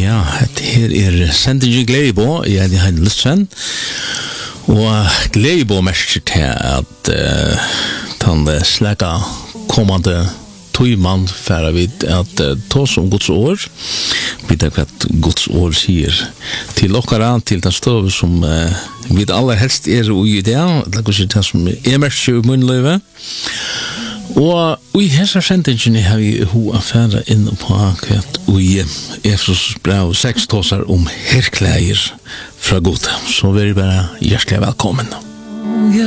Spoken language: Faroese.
Ja, her sendingen Gleibo, jeg heter Hein Lutsen, og Gleibo mest til at den slæka kommande tøyman færa vid at tås om Guds år, bidra hva Guds år sier til okkara, til den støv som vi aller helst i det, det er som mest i munnløyve. Og i hessa sendingen har vi ho affæra inn på akkurat i Efesos brev 6 tåsar om herklæger fra Gud. Så vi er bare hjertelig velkommen.